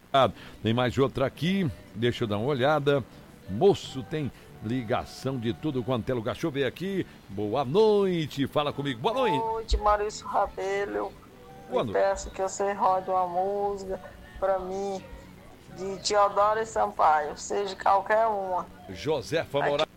Tem mais outra aqui, deixa eu dar uma olhada. Moço, tem ligação de tudo quanto é lugar. Deixa eu ver aqui. Boa noite, fala comigo. Boa noite. Boa noite, Maurício Rabelo. Me peço que você rode uma música pra mim de Teodoro e Sampaio, seja qualquer uma. Josefa Moraes.